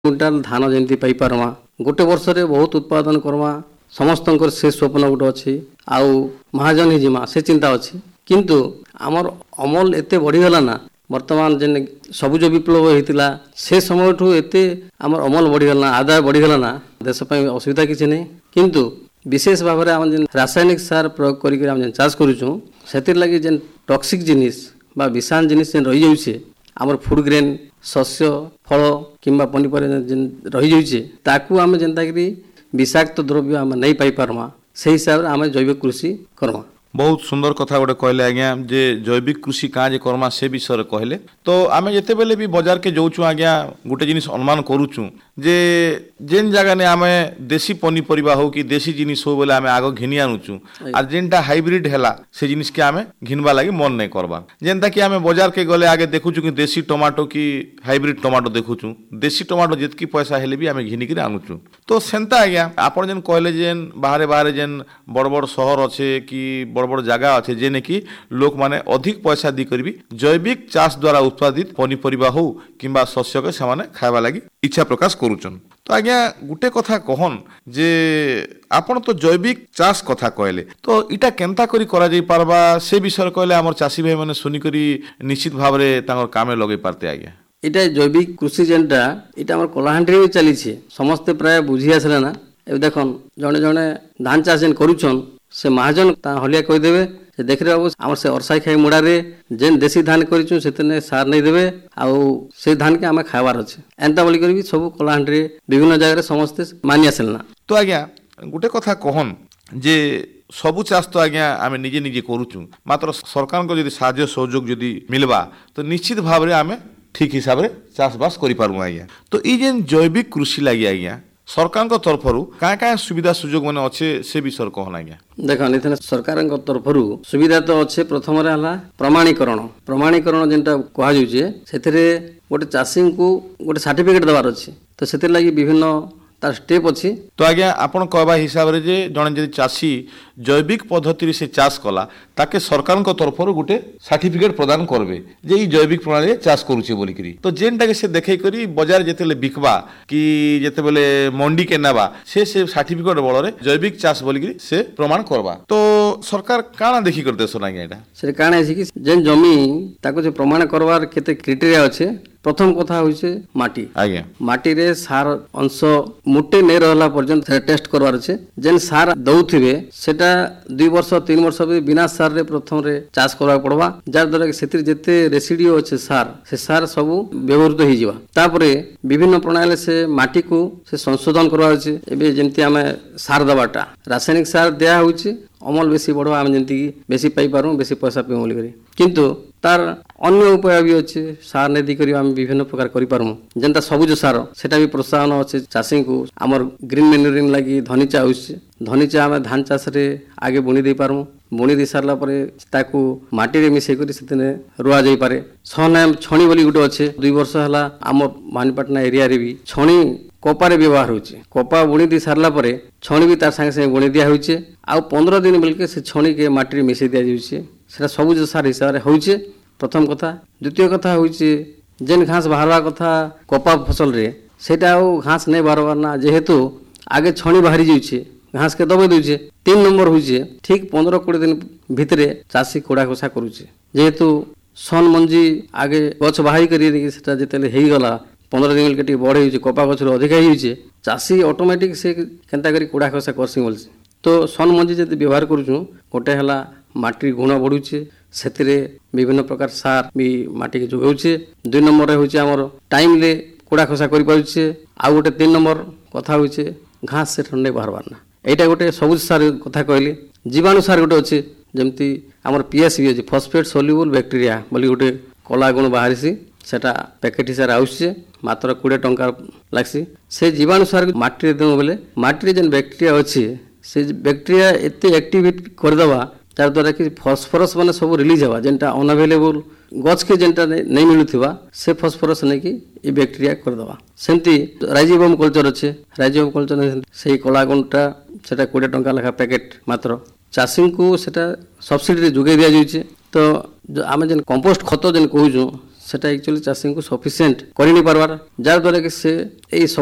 Quintal धान जमी पाइपरमा गोटे वर्ष रे बहुत उत्पादन करमा समस्त से स्वप्न गोटे अच्छी आउ महाजन हिजिमा से चिंता अच्छी किंतु आमर अमल एते बढ़ीगला ना वर्तमान जेन सबुज विप्लव होता से समय एते आमर अमल बढ़ीगला आदाय बढ़ीगला ना देश असुविधा किसी नहीं किंतु विशेष भाव में आम रासायनिक सार प्रयोग कर चाष करूँ से लगी जेन टॉक्सिक जिनिस बा विषाण जिनिस जेन रही जाऊे आमर फूड ग्रेन शस्य फल किंबा पनीपरिया जेन रही जाऊे ताकू आम जेनता विषाक्त द्रव्य आम नहीं पाई पारमा से हिसाब से आम जैविक कृषि करमा। बहुत सुंदर कथा गोटे कहले आज्ञा जे जैविक कृषि काँ जे करमा से विषय कहले तो आम जिते बेले भी बजार के जाऊँ आज्ञा गोटे जिनिस अनुमान करूँ जे जेन जगह ने आम देशी पनीपरिया हो कि देशी जिनिस हो बोले आम आग घिनी आनुचु और जेनटा हाइब्रिड है से जिनिस के आम घिनवा लगी मन नहीं करवा जेनता कि आम बजार के गले आगे देखुचु कि देशी टमाटो कि हाइब्रिड टमाटो देखुचु देशी टमाटो जितकी पैसा हेले भी आम घिनिक आनुचु तो सेंता आज्ञा आपन जेन कहले जेन बाहरे बाहरे जेन बड़ बड़ सहर अच्छे कि बड़ बड़ जगह अच्छे जेने कि लोक माने अधिक पैसा दी करी जैविक चाष द्वारा उत्पादित पनीपरिया हो किंबा शस्य के से खावा लगी इच्छा प्रकाश करूचन। तो आज्ञा गुटे कथा कहन जे आपण तो जैविक चाष कथा कहले तो इटा केनता करी करा जाई पारबा से विषय कहले हमर चाषी भाई माने सुनी करी निश्चित भाव रे तांगर कामे लगे पारते आज्ञा। इटा जैविक कृषि जेनटा इटा हमर कलाहांडी रे चली छे समस्त प्राय बुझी आसले ना ए देखन जणे जणे धान चाष जेन करूछन से महाजन ता हलिया कहि देबे से देख रे बाबू हमर से अरसाई खाई मुड़ा रे जेन देशी धान करिछु सेतने सार नहीं देबे आउ से धान के आमे खावार अछि एंता बोली करी सब कलाहांडी रे विभिन्न जगह रे समस्त मानि आसलना। तो आज्ञा गुटे कथा कहन जे सबु चाष तो आज्ञा आमे निजे निजे करूछु मात्र सरकार को यदि साहाय्य सहयोग यदि मिलबा तो निश्चित भाव रे आमे ठीक हिसाब रे चाष बास करि पारु आज्ञा। तो ई जेन जैविक कृषि लागि आज्ञा सरकार तरफ क्या सुविधा सुजोग मैंने अच्छे से विषय कहना आज्ञा। देखो सरकार तरफ सुविधा तो अच्छे प्रथम प्रमाणीकरण जेनटा कहुचे गोटे चाषी को गोटे सर्टिफिकेट देवार अच्छे तो से लगी विभिन्न तार स्टेप अच्छी। तो आज्ञा आपण कहवा हिसाब रे जे जने जदि चाषी जैविक पद्धति से चाष कला ताके सरकार तरफ गोटे सर्टिफिकेट प्रदान करबे जे ई जैविक प्रणाली चाष करूचे बोली करी तो जेनटा के से देखै करी बाजार जेतेले बिकबा कि जेतेबेले मंडी के नेबा से सर्टिफिकेट बल रे जैविक चाष बोली करी से प्रमाण करबा। तो सरकार काना देखि कर देसो ना एटा से काना है कि जेन जमी ताको जे प्रमाण करवार केते क्राइटेरिया अच्छे प्रथम कथा होइसे माटी आज्ञा माटी रे सार अंश मोटे नहीं रहला पर्यंत टेस्ट करवार अच्छे जेन सार दउथिबे सेटा 2 वर्ष 3 वर्ष बिना सार रे प्रथम रे चाष करवा पड़वा जार द्वारा कि सेतिर जेते रेसिडियो अच्छे सार से सार सब व्यवहृत हो जिवा तापरे विभिन्न प्रणाली से माटी को से संशोधन करवा अच्छे एबे जेंति आमे सार दबाटा रासायनिक सार दिया होउची अमल बेसी बढ़वा आम जमी बेसी पाई पारूँ बेसी पैसा पाऊँ बोली किंतु तार अन्य उपाय भी अच्छे सार नहीं दी आम विभिन्न प्रकार करूँ जेनता सबुज सार सेटा भी प्रोत्साहन अच्छे चाषी को आमर ग्रीन मेन्यूरिंग लगी धनीचा आउचे धनीचा आम धान चाष रे आगे बुणी दे पारूँ बुणी दे सारा ताकू माटी रे मिसई करी सेतने रुआ जाई पारे सहनाम छणी बोली गोटे अच्छे 2 वर्ष है आम मानीपाटना एरिया रे भी छणी कपारे व्यवहार होचे कपा बुणी दी सारला परे छणी भी तार संगे संगे बुणी दिया होचे आ 15 दिन बेलके से छणी के माटी रे मिसई दिया जाउचे सेटा सबुज सार हिसाब रे होचे प्रथम कथा। द्वितीय कथा होचे जेन घास बाहरवा कथा कपा फसल रे सेटा घास नहीं बाहरवा ना जेहेतु आगे छणी बाहरी जाउचे घास के दबे दउचे 3 नंबर होचे ठीक 15-20 दिन भितरे चाषी कोड़ा खोसा करूचे जेहेतु सन मंजी आगे गछ बाहरी करी सेटा जेतेले हेई गला 15 दिन के बढ़े कपा गच अधिक हो चाषी ऑटोमेटिक से केन्ता करी कोड़ा खसा करसी बोलছে तो सन मंजी जब व्यवहार करूँ गोटे है माटी गुण बढ़ुचे से विभिन्न प्रकार सार भी माटी के जोगाऊे 2 नंबर हूँ आमर टाइम रे कोड़ा खसा कर पारे आउ गोटे 3 नंबर कथा हूँ घास से ठंडे बाहर ना यहाँ गोटे सबुज सार कथा कहली जीवाणु सार गोटे अच्छे जमती आमर पीएस भी अच्छे फॉस्फेट सोल्यूबल बैक्टेरिया बोली गोटे कला गुण बाहरी सेटा पैकेट हिसाब आउचे मात्र 20 टंका लागसी से जीवाणु सार माटी देव बोले माटी जेन बैक्टेरिया अच्छे से बैक्टेरिया एते एक्टिवेट करदेवा जार द्वारा कि फॉस्फोरस मैंने सब रिलीज हवा जेनटा अनअवेलेबल गच के जेनटा नहीं मिलुवा से फॉस्फोरस नहीं कि ये बैक्टेरिया करदेवा सेमती राइजोबियम कल्चर अच्छे राइजोबियम कल्चर से कला गुणटा सेटा 20 टंका लेखा पैकेट मात्र चाषी को सेटा सब्सिडी जोगे दि जाइए तो आम जेन कंपोस्ट खत जेन कहूँ সেটা একচুয়ালি চাষী সফিসিয়েন্ট করে নি পারবার, যার দ্বারা কি সে এই